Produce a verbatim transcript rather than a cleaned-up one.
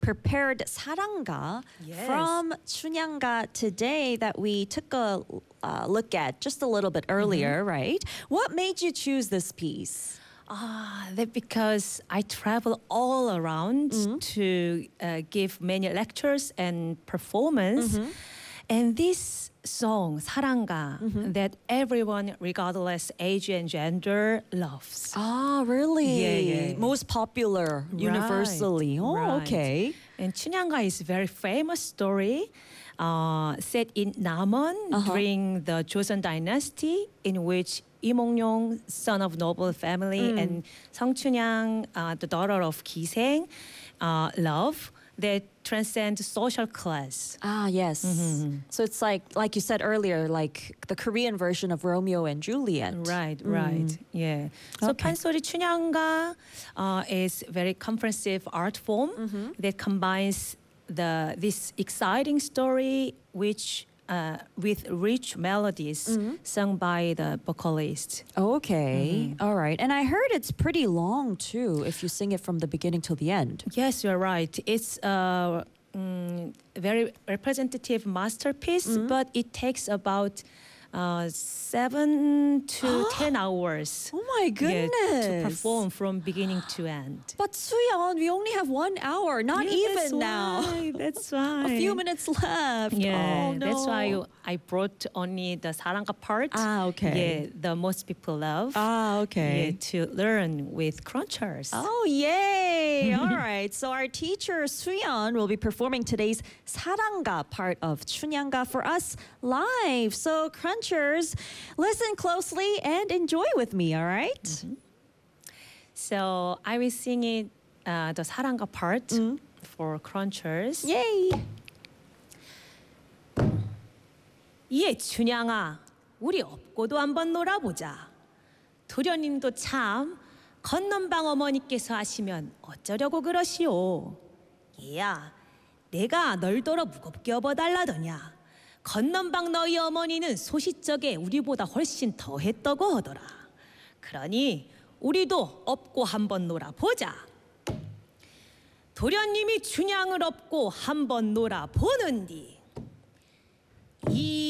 prepared saranga Yes. from Chunyanga today that we took a uh, look at just a little bit earlier, right? What made you choose this piece? Ah, that because I travel all around to uh, give many lectures and performance, and this song 사랑가 that everyone, regardless age and gender, loves. Ah, really? Yeah, yeah. Most popular universally. Right, Oh, right. okay. And Chunyanga is a very famous story uh, set in Namon Uh-huh. during the Joseon dynasty, in which Lee Mong-yong, son of noble family, and Song Chunyang, uh, the daughter of Ki-seng, uh, love that transcend social class. Ah, yes. So it's like, like you said earlier, like the Korean version of Romeo and Juliet. Right, right, yeah. So Okay. Pansori Chunyanga uh, is very comprehensive art form that combines the this exciting story which uh, with rich melodies sung by the vocalist. Okay. All right. And I heard it's pretty long too if you sing it from the beginning till the end. Yes, you're right. It's a mm, very representative masterpiece, but it takes about uh, seven to ten hours. Oh my yeah, goodness. to perform from beginning to end. But Suyeon, we only have one hour, not Yeah, even that's now. why, That's why. A few minutes left. Yeah, Oh, no. that's why I brought only the saranga part. Ah, okay. Yeah, the most people love. Ah, okay. Yeah, to learn with crunchers. Oh, yay! All right. So our teacher Suyeon will be performing today's saranga part of Chunyanga for us live. So crunchers, listen closely and enjoy with me, all right? So I will sing it, uh, the saranga part for crunchers. Yay! 예, 춘향아, 우리 업고도 한번 놀아보자. 도련님도 참 건넌방 어머니께서 하시면 어쩌려고 그러시오. 얘야, 내가 널더러 무겁게 업어달라더냐. 건넌방 너희 어머니는 소시적에 우리보다 훨씬 더 했다고 하더라. 그러니 우리도 업고 한번 놀아보자. 도련님이 춘향을 업고 한번 놀아보는디. 이